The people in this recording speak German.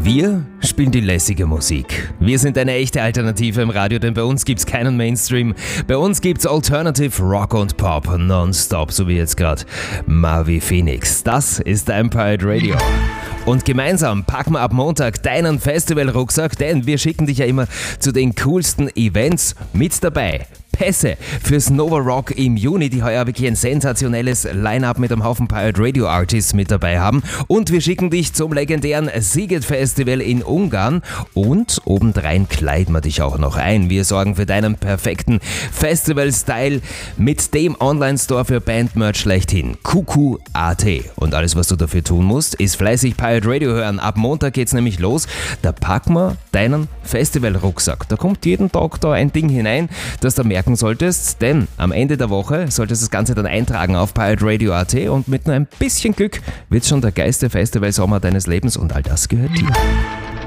Wir spielen die lässige Musik. Wir sind eine echte Alternative im Radio, denn bei uns gibt's keinen Mainstream. Bei uns gibt's Alternative Rock und Pop nonstop, so wie jetzt gerade Marvi Phoenix. Das ist dein Pirate Radio. Und gemeinsam packen wir ab Montag deinen Festivalrucksack, denn wir schicken dich ja immer zu den coolsten Events mit dabei. Pässe fürs Nova Rock im Juni, die heuer wirklich ein sensationelles Line-Up mit einem Haufen Pirate Radio Artists mit dabei haben. Und wir schicken dich zum legendären Sziget Festival in Ungarn. Und obendrein kleiden wir dich auch noch ein. Wir sorgen für deinen perfekten Festival-Style mit dem Online-Store für Bandmerch schlechthin, QQ.at. Und alles, was du dafür tun musst, ist fleißig Pirate Radio hören. Ab Montag geht's nämlich los. Da packen wir deinen Festival-Rucksack. Da kommt jeden Tag da ein Ding hinein, das du merken solltest, denn am Ende der Woche solltest du das Ganze dann eintragen auf pirateradio.at und mit nur ein bisschen Glück wird schon der geilste Festivalsommer deines Lebens und all das gehört dir.